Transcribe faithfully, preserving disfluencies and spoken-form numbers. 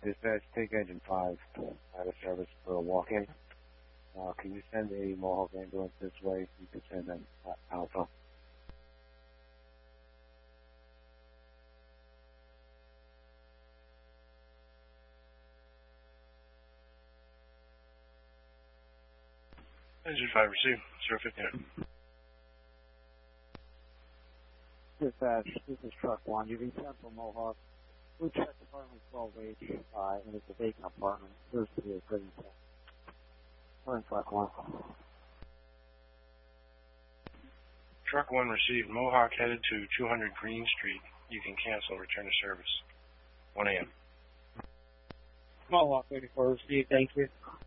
Dispatch, take engine five out of service for a walk-in. Uh, can you send a Mohawk ambulance this way? You can send an uh, Alpha. Engine five received. zero fifty-nine. Dispatch, this is truck one. You can send for Mohawk. We checked apartment twelve H, uh, and it's a vacant apartment. There's to be a good intent. We're in truck one. Truck one received. Mohawk headed to two hundred Green Street. You can cancel. Return to service. one A M Mohawk eighty-four received. Thank you.